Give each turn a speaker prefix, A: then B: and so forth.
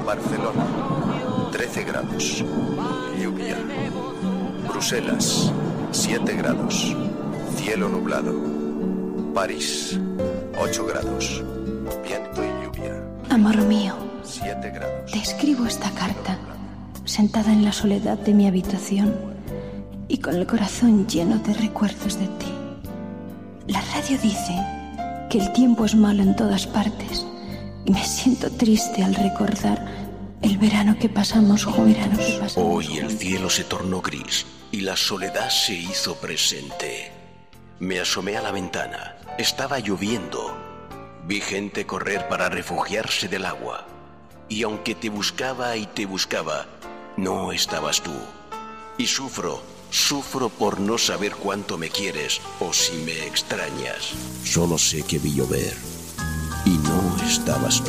A: Barcelona, 13 grados. Lluvia. Bruselas, 7 grados. Cielo nublado. París, 8 grados. Viento y lluvia.
B: Amor mío,
A: 7 grados.
B: te escribo esta carta, sentada en la soledad de mi habitación y con el corazón lleno de recuerdos de ti. La radio dice que el tiempo es malo en todas partes y me siento triste al recordar el verano que pasamos juntos.
C: Hoy el cielo se tornó gris y la soledad se hizo presente. Me asomé a la ventana. Estaba lloviendo. Vi gente correr para refugiarse del agua. Y aunque te buscaba y te buscaba, no estabas tú. Y sufro por no saber cuánto me quieres o si me extrañas. Solo sé que vi llover y no estabas tú.